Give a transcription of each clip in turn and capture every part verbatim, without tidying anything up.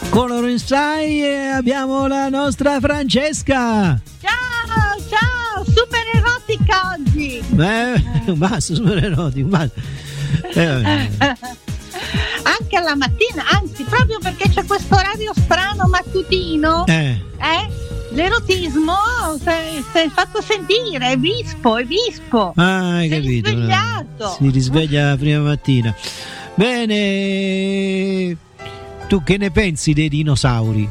Color Inside e abbiamo la nostra Francesca. Ciao, ciao, super erotica oggi. Beh, basta, super erotica, basta. Eh, Anche alla mattina, anzi, proprio perché c'è questo orario strano mattutino, eh. eh, l'erotismo si è fatto sentire, è vispo, è vispo. Ah, hai Sei capito? risvegliato. Si risveglia la prima mattina. Bene, tu che ne pensi dei dinosauri?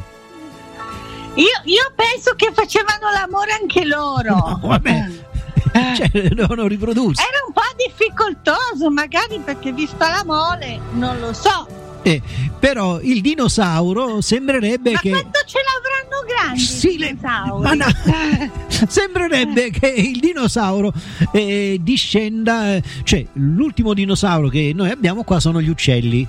Io, io penso che facevano l'amore anche loro. No, vabbè, cioè, devono riprodursi. Era un po' difficoltoso, magari perché vista la mole, non lo so. Eh, però il dinosauro sembrerebbe Ma che quanto ce l'avranno grandi sì, i le- dinosauri? ma no, sembrerebbe che il dinosauro eh, discenda, eh, cioè l'ultimo dinosauro che noi abbiamo qua sono gli uccelli.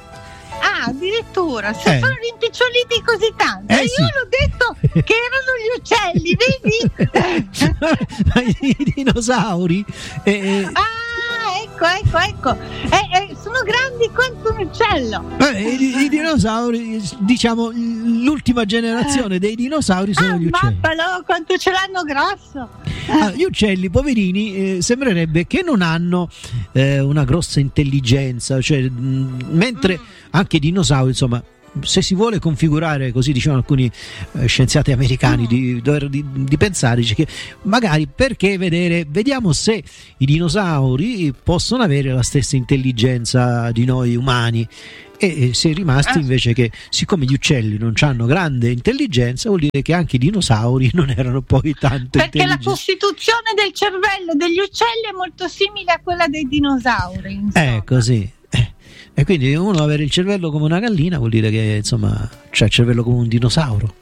Ah, addirittura, si Eh. sono rimpiccioliti così tanto. Eh, Io sì. l'ho detto che erano gli uccelli, vedi? Ma i dinosauri eh, Ah, ecco, ecco, ecco. Eh, eh, sono grandi quanto un uccello. eh, i, i dinosauri, diciamo l'ultima generazione dei dinosauri sono Ah, gli uccelli. mappalo, quanto ce l'hanno grosso. Ah, gli uccelli poverini eh, sembrerebbe che non hanno eh, una grossa intelligenza, cioè, mh, mentre anche i dinosauri, insomma, se si vuole configurare, così dicevano alcuni eh, scienziati americani, di, di, di pensare, dice che magari perché vedere, vediamo se i dinosauri possono avere la stessa intelligenza di noi umani. E si è rimasti invece che, siccome gli uccelli non hanno grande intelligenza, vuol dire che anche i dinosauri non erano poi tanto Perché la intelligenti. costituzione del cervello degli uccelli è molto simile a quella dei dinosauri. insomma. Eh, così. Eh. E quindi uno avere il cervello come una gallina vuol dire che, insomma, c'ha il cervello come un dinosauro.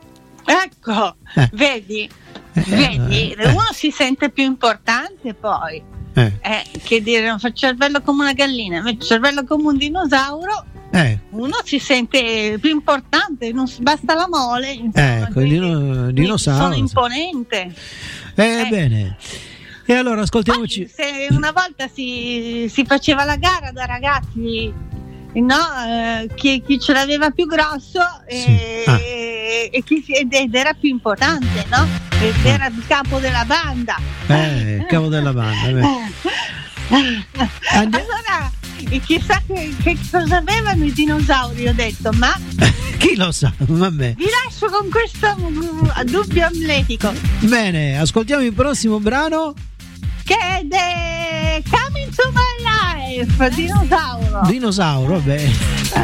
Ecco, Eh. vedi, Eh, vedi, eh. uno si sente più importante poi. Eh, Eh, che dire, non fa il cervello come una gallina, invece il cervello come un dinosauro, eh, uno si sente più importante, non si basta la mole. insomma, ecco, il dino- quindi dinosauro. sono imponente. eh, eh. bene. E allora ascoltiamoci. Poi, se una volta si, si faceva la gara da ragazzi, no? Eh, chi, chi ce l'aveva più grosso e, Sì. Ah. e- e chi si- ed ed era più importante, no? Ed era il capo della banda. Eh, il capo della banda. beh. Andi- Allora, e chissà che, che cosa avevano i dinosauri, ho detto, ma Chi lo sa? Vabbè. vi lascio con questo mm, dubbio amletico Bene, ascoltiamo il prossimo brano. che è The Coming to My Life, dinosauro. Dinosauro, vabbè.